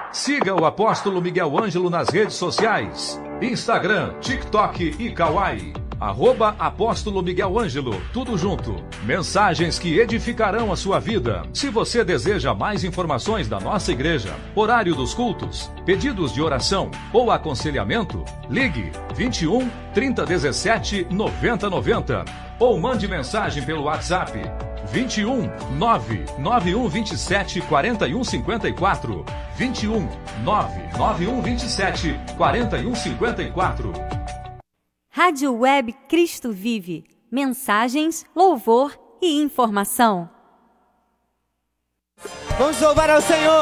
Siga o Apóstolo Miguel Ângelo nas redes sociais: Instagram, TikTok e Kawai. @Apóstolo Miguel Ângelo, tudo junto. Mensagens que edificarão a sua vida. Se você deseja mais informações da nossa igreja, horário dos cultos, pedidos de oração ou aconselhamento, ligue 21 3017 9090 ou mande mensagem pelo WhatsApp 21 99127 4154. 21 99127 4154. Rádio Web Cristo Vive. Mensagens, louvor e informação. Vamos louvar ao Senhor.